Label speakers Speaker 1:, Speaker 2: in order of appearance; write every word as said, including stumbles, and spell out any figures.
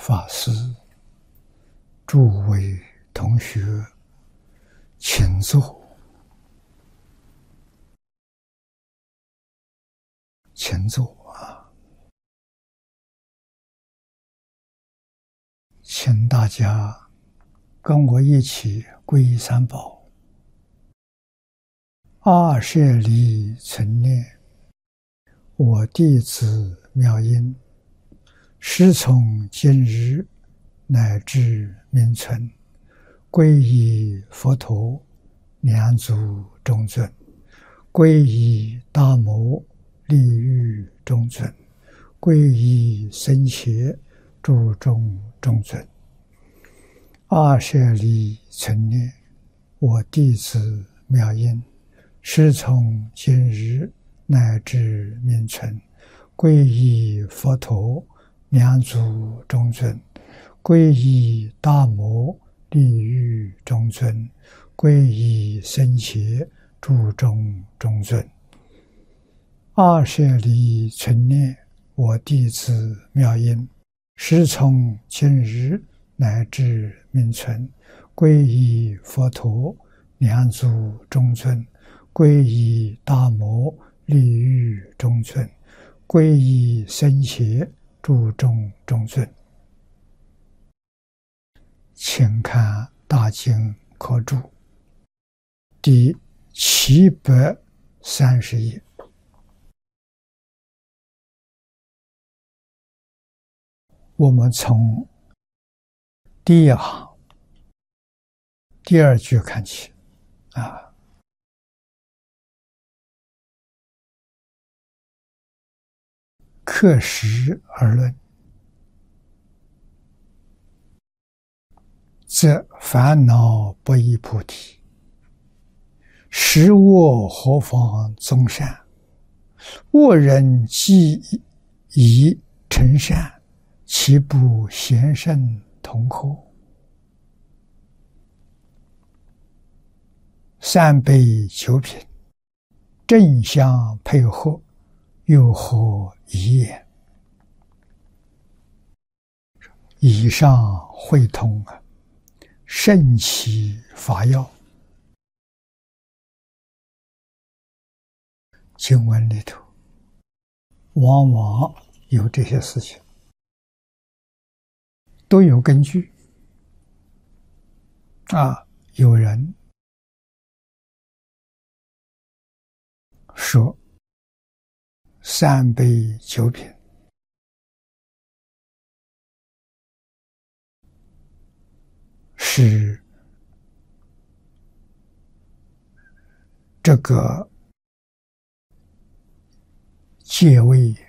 Speaker 1: 法师、诸位同学，请坐，请坐啊！请大家跟我一起皈依三宝，二舍离存念。我弟子妙音，师从今日乃至明存，皈依佛陀、两祖中尊，皈依大摩利欲中尊，皈依僧伽诸众中尊。二舍离存念。我弟子妙音，师从今日乃至明存，皈依佛陀、两祖中尊，皈依大摩利欲中尊，皈依僧伽诸众中尊。二舍离存念。我弟子妙音，师从今日乃至明存，皈依佛陀、两祖中尊，皈依大摩利欲中尊，皈依僧伽诸众中尊。请看大经科注第七百三十页。我们从第一行第二句看起啊。刻实而论，则烦恼不依菩提，实恶何妨宗善？恶人既已成善，岂不贤圣同后？三杯九品，正相配合，又何疑也？以上会通啊，圣奇法要。经文里头往往有这些事情，都有根据啊。有人说三杯九品是这个戒位